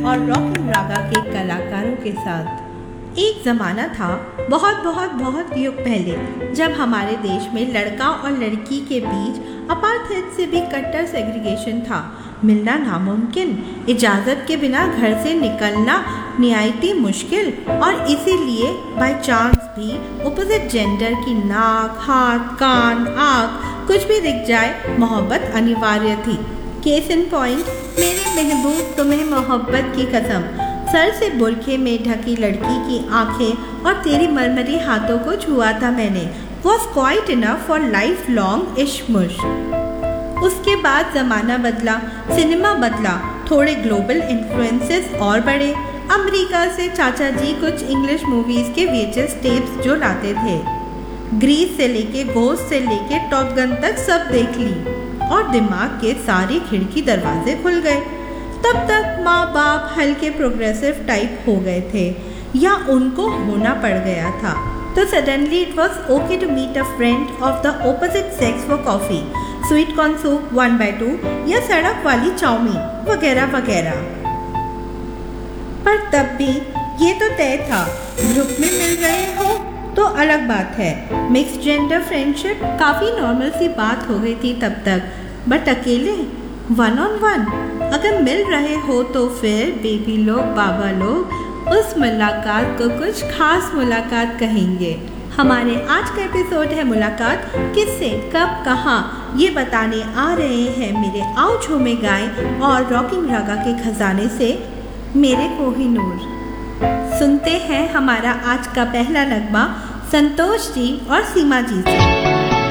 और रॉकिंग रागा के कलाकारों के साथ। एक ज़माना था बहुत बहुत बहुत युग पहले, जब हमारे देश में लड़का और लड़की के बीच अपार्थाइड से भी कट्टर सेग्रीगेशन था। मिलना नामुमकिन, इजाज़त के बिना घर से निकलना निहायती मुश्किल, और इसीलिए बाय चांस भी अपोजिट जेंडर की नाक, हाथ, कान, आँख कुछ भी दिख जाए, मोहब्बत अनिवार्य थी। केस इन पॉइंट, मेरे महबूब तुम्हें मोहब्बत की कसम, सर से बुरखे में ढकी लड़की की आंखें और तेरी मरमरी हाथों को छुआ था मैंने, was quite enough for lifelong इश्क-मुश्क। उसके बाद ज़माना बदला, सिनेमा बदला, थोड़े ग्लोबल इन्फ्लुएंसेस और बढ़े। अमेरिका से चाचा जी कुछ इंग्लिश मूवीज़ के VHS टेप्स जो लाते थे, ग्रीस से लेके घोस्ट से लेके टॉप गन तक सब देख ली, और दिमाग के सारे खिड़की दरवाजे खुल गए। तब तक माँ बाप हल्के प्रोग्रेसिव टाइप हो गए थे, या उनको होना पड़ गया था। तो suddenly it was okay to meet a friend of the opposite sex for coffee, sweet corn soup 1/2 या सड़क वाली चाउमीन वगैरह वगैरह। पर तब भी ये तो तय था, ग्रुप में मिल रहे हो तो अलग बात है। मिक्स्ड जेंडर फ्रेंडशिप काफ़ी नॉर्मल सी बात हो गई थी तब तक, बट अकेले 1 on 1 अगर मिल रहे हो तो फिर बेबी लोग, बाबा लोग उस मुलाकात को कुछ खास मुलाकात कहेंगे। हमारे आज का एपिसोड है मुलाकात किससे, कब, कहाँ, ये बताने आ रहे हैं मेरे आओ झूमे गाए और रॉकिंग रागा के खजाने से मेरे कोहिनूर। सुनते हैं हमारा आज का पहला नगमा संतोष जी और सीमा जी से।